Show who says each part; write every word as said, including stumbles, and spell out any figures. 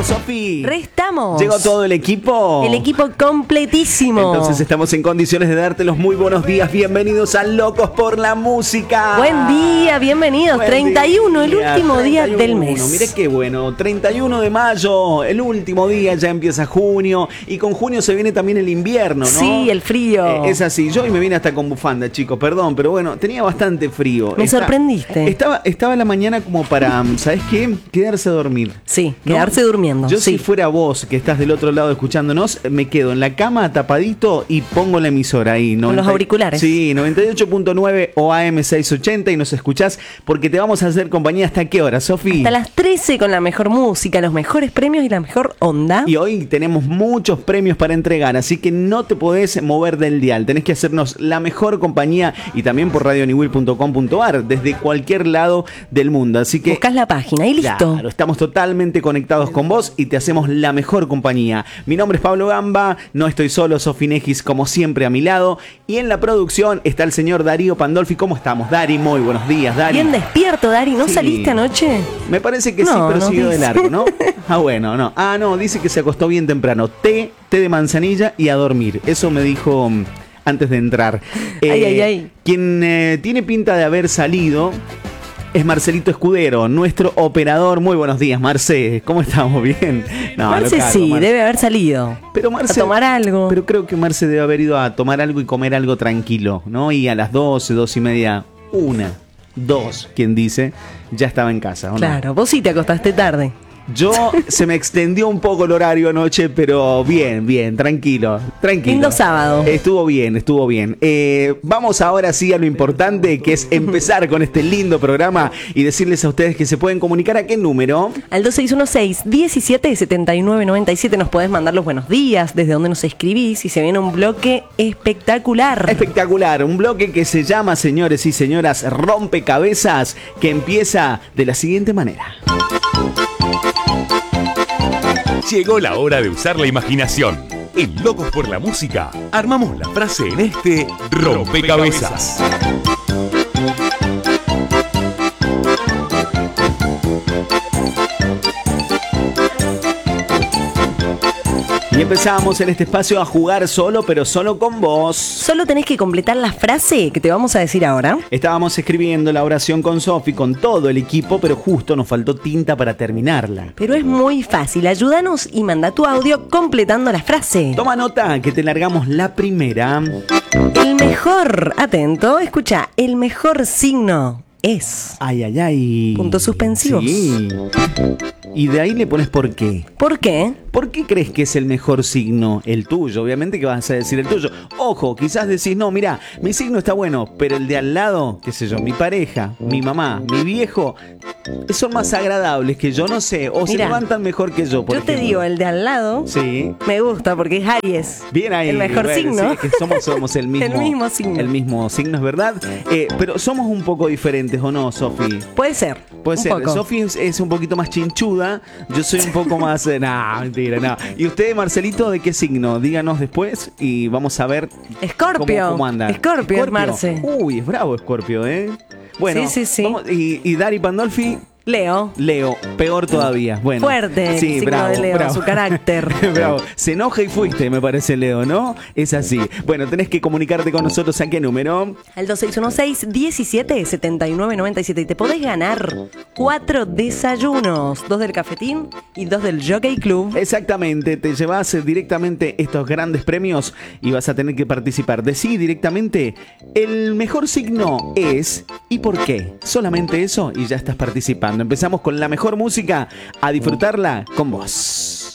Speaker 1: ¿Estamos, Sofi?
Speaker 2: Restamos.
Speaker 1: ¿Llegó todo el equipo?
Speaker 2: El equipo completísimo.
Speaker 1: Entonces estamos en condiciones de darte los muy buenos días. Bienvenidos a Locos por la Música.
Speaker 2: Buen día, bienvenidos.
Speaker 1: Buen
Speaker 2: treinta y uno, el
Speaker 1: día,
Speaker 2: último día
Speaker 1: treinta y
Speaker 2: del
Speaker 1: uno.
Speaker 2: mes.
Speaker 1: Mire qué bueno. treinta y uno de mayo, el último día, ya empieza junio. Y con junio se viene también el invierno, ¿no?
Speaker 2: Sí, el frío.
Speaker 1: Eh, es así. Yo hoy me vine hasta con bufanda, chicos. Perdón, pero bueno, tenía bastante frío.
Speaker 2: Me
Speaker 1: Está-
Speaker 2: sorprendiste.
Speaker 1: Estaba, estaba en la mañana como para, ¿sabes qué? Quedarse a dormir.
Speaker 2: Sí,
Speaker 1: ¿no?
Speaker 2: quedarse durmiendo.
Speaker 1: Yo
Speaker 2: sí.
Speaker 1: si fuera vos, que estás del otro lado escuchándonos, me quedo en la cama tapadito y pongo la emisora ahí.
Speaker 2: Con los auriculares.
Speaker 1: Sí, noventa y ocho punto nueve o A M seiscientos ochenta y nos escuchás porque te vamos a hacer compañía ¿hasta qué hora, Sofi?
Speaker 2: Hasta las trece con la mejor música, los mejores premios y la mejor onda.
Speaker 1: Y hoy tenemos muchos premios para entregar, así que no te podés mover del dial. Tenés que hacernos la mejor compañía y también por radio niwil punto com punto ar desde cualquier lado del mundo. Así que
Speaker 2: Buscás la página y listo.
Speaker 1: claro, estamos totalmente conectados con vos y te hacemos la mejor compañía. Mi nombre es Pablo Gamba, no estoy solo, Sofi Negis como siempre a mi lado. Y en la producción está el señor Darío Pandolfi. ¿Cómo estamos, Dari? Muy buenos días, Dari.
Speaker 2: Bien despierto, Dari. ¿No
Speaker 1: Sí.
Speaker 2: saliste anoche?
Speaker 1: Me parece que sí,
Speaker 2: No,
Speaker 1: pero
Speaker 2: no
Speaker 1: siguió de
Speaker 2: dice.
Speaker 1: largo, ¿no? Ah, bueno, no. Ah, no, dice que se acostó bien temprano. Té, té de manzanilla y a dormir. Eso me dijo mm, antes de entrar.
Speaker 2: Ay, ay, ay.
Speaker 1: Quien eh, tiene pinta de haber salido es Marcelito Escudero, nuestro operador. Muy buenos días, Marce. ¿Cómo estamos? ¿Bien? No,
Speaker 2: Marce
Speaker 1: lo cago,
Speaker 2: sí,
Speaker 1: Marce.
Speaker 2: debe haber salido.
Speaker 1: Pero Marce,
Speaker 2: a tomar algo.
Speaker 1: Pero creo que Marce debe haber ido a tomar algo y comer algo tranquilo, ¿no? Y a las doce, dos y media, una, dos, quien dice, ya estaba en casa, ¿o no?
Speaker 2: Claro, vos sí te acostaste tarde.
Speaker 1: Yo se me extendió un poco el horario anoche, pero bien, bien, tranquilo, tranquilo.
Speaker 2: Lindo sábado.
Speaker 1: Estuvo bien, estuvo bien. Eh, vamos ahora sí a lo importante, que es empezar con este lindo programa y decirles a ustedes que se pueden comunicar a qué número.
Speaker 2: Al dos seis uno seis, diecisiete setenta y nueve noventa y siete nos podés mandar los buenos días, desde donde nos escribís y se viene un bloque espectacular.
Speaker 1: Espectacular, un bloque que se llama, señores y señoras, Rompecabezas, que empieza de la siguiente manera.
Speaker 3: Llegó la hora de usar la imaginación. En Locos por la Música, armamos la frase en este Rompecabezas.
Speaker 1: Y empezamos en este espacio a jugar solo, pero solo con vos.
Speaker 2: Solo tenés que completar la frase que te vamos a decir ahora.
Speaker 1: Estábamos escribiendo la oración con Sofi, con todo el equipo, pero justo nos faltó tinta para terminarla.
Speaker 2: Pero es muy fácil, ayúdanos y manda tu audio completando la frase.
Speaker 1: Toma nota que te largamos la primera.
Speaker 2: El mejor, atento, escucha, el mejor signo es...
Speaker 1: Ay, ay, ay.
Speaker 2: Puntos suspensivos.
Speaker 1: Sí. Y de ahí le pones por qué.
Speaker 2: ¿Por qué?
Speaker 1: ¿Por qué crees que es el mejor signo? El tuyo, obviamente que vas a decir el tuyo. Ojo, quizás decís, no, mira, mi signo está bueno, pero el de al lado, qué sé yo, mi pareja, mi mamá, mi viejo, son más agradables que yo, no sé, o se
Speaker 2: Mirá,
Speaker 1: levantan mejor que yo, por
Speaker 2: Yo te
Speaker 1: ejemplo.
Speaker 2: digo, el de al lado
Speaker 1: Sí.
Speaker 2: me gusta porque es Aries.
Speaker 1: Bien ahí.
Speaker 2: El mejor
Speaker 1: bueno,
Speaker 2: signo.
Speaker 1: sí, es que somos, somos el mismo,
Speaker 2: El mismo signo.
Speaker 1: El mismo signo, es verdad. Eh, pero somos un poco diferentes, ¿o no, Sofi?
Speaker 2: Puede ser.
Speaker 1: Puede
Speaker 2: un
Speaker 1: ser.
Speaker 2: poco.
Speaker 1: Sofi es, es un poquito más chinchuda. Yo soy un poco más. Eh, nah, mentira, no. ¿Y usted, Marcelito, de qué signo? Díganos después y vamos a ver.
Speaker 2: Escorpio.
Speaker 1: Cómo, cómo anda.
Speaker 2: Escorpio, es Marce.
Speaker 1: Uy, es bravo Escorpio, ¿eh? Bueno,
Speaker 2: Sí, sí, sí.
Speaker 1: vamos- y, y Dari Pandolfi.
Speaker 2: Leo.
Speaker 1: Leo, peor todavía. Bueno,
Speaker 2: Fuerte el
Speaker 1: sí,
Speaker 2: signo
Speaker 1: bravo,
Speaker 2: de Leo,
Speaker 1: bravo.
Speaker 2: su carácter.
Speaker 1: Bravo. Se enoja y fuiste, me parece, Leo, ¿no? Es así. Bueno, tenés que comunicarte con nosotros. ¿A qué número?
Speaker 2: Al dos seis uno seis, diecisiete setenta y nueve noventa y siete y te podés ganar cuatro desayunos, dos del cafetín y dos del Jockey Club.
Speaker 1: Exactamente, te llevas directamente estos grandes premios y vas a tener que participar. Decí directamente, el mejor signo es y por qué. Solamente eso y ya estás participando. Empezamos con la mejor música, a disfrutarla con vos.